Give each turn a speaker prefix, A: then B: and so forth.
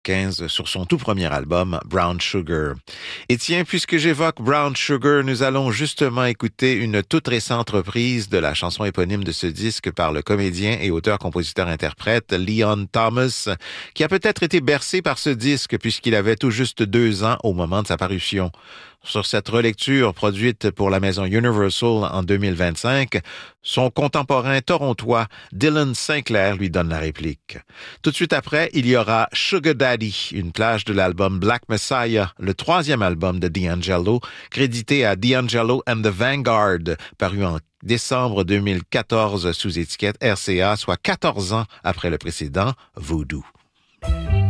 A: 15 sur son tout premier album, Brown Sugar. Et tiens, puisque j'évoque Brown Sugar, nous allons justement écouter une toute récente reprise de la chanson éponyme de ce disque par le comédien et auteur-compositeur-interprète Leon Thomas, qui a peut-être été bercé par ce disque puisqu'il avait tout juste 2 ans au moment de sa parution. Sur cette relecture produite pour la maison Universal en 2025, son contemporain torontois Dylan Sinclair lui donne la réplique. Tout de suite après, il y aura Sugar Daddy, une plage de l'album Black Messiah, le 3e album de D'Angelo, crédité à D'Angelo and the Vanguard, paru en décembre 2014 sous étiquette RCA, soit 14 ans après le précédent, Voodoo.